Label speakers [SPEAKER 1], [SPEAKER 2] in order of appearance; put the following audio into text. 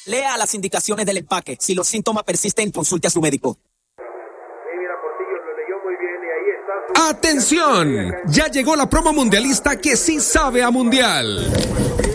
[SPEAKER 1] Lea las indicaciones del empaque. Si los síntomas persisten, consulte a su médico.
[SPEAKER 2] ¡Atención! Ya llegó la promo mundialista que sí sabe a mundial.